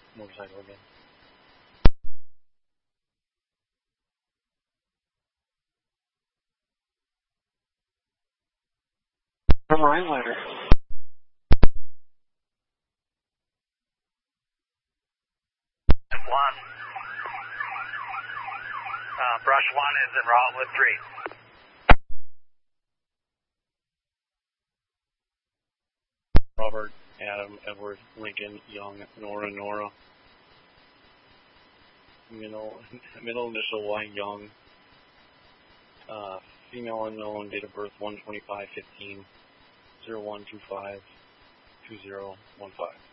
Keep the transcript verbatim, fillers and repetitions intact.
motorcycle again. From Rhinelander. One. Uh, brush one is en route with three. Robert, Adam, Edward, Lincoln, Young, Nora, Nora. Middle, middle initial Y, Young. Uh, female unknown, date of birth one twenty-five fifteen, zero one two five two zero one five.